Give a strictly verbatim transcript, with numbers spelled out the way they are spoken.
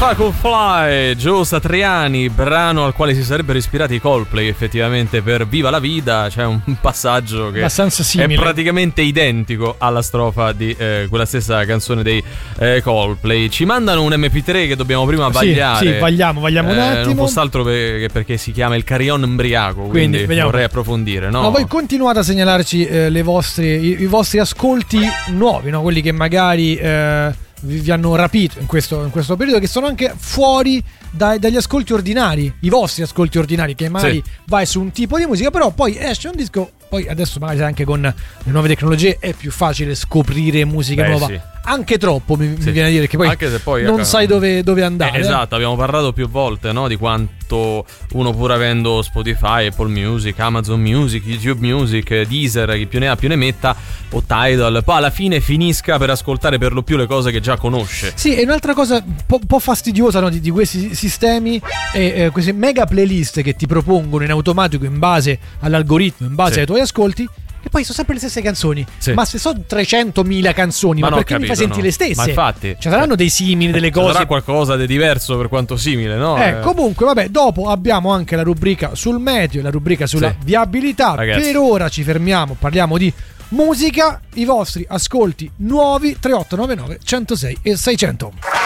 Could Fly, Joe Satriani, brano al quale si sarebbero ispirati i Coldplay effettivamente per Viva la Vida. C'è un passaggio che abbastanza simile, è praticamente identico alla strofa di eh, quella stessa canzone dei eh, Coldplay. Ci mandano un emme pi tre che dobbiamo prima vagliare. Sì, sì, vagliamo, vagliamo un eh, attimo. Non fosse altro per, perché si chiama il Carillon Embriaco, quindi, quindi vorrei approfondire, no? No, voi continuate a segnalarci eh, le vostre, i, i vostri ascolti nuovi, no? Quelli che magari eh, vi, vi hanno rapito in questo, in questo periodo, che sono anche fuori dai, dagli ascolti ordinari, i vostri ascolti ordinari, che magari sì. vai su un tipo di musica, però poi esce un disco. Poi adesso magari anche con le nuove tecnologie è più facile scoprire musica Beh, nuova. Sì. Anche troppo mi, sì. mi viene a dire che poi, anche se poi non ecco, sai dove, dove andare. Eh, esatto, abbiamo parlato più volte, no, di quanto uno pur avendo Spotify, Apple Music, Amazon Music, YouTube Music, Deezer, chi più ne ha più ne metta, o Tidal, poi alla fine finisca per ascoltare per lo più le cose che già conosce. Sì, e un'altra cosa un po', po' fastidiosa, no, di, di questi sistemi è eh, queste mega playlist che ti propongono in automatico in base all'algoritmo, in base sì. ai tuoi ascolti, che poi sono sempre le stesse canzoni. Sì. Ma se sono trecentomila canzoni, ma, ma perché capito, mi fai sentire no. le stesse? Ma infatti ci saranno dei simili, delle cose. Sarà qualcosa di diverso per quanto simile, no? Eh, eh. Comunque, vabbè, dopo abbiamo anche la rubrica sul meteo, la rubrica sulla sì. viabilità. Ragazzi. Per ora ci fermiamo, parliamo di musica, i vostri ascolti nuovi tre otto nove nove, centosei e seicento.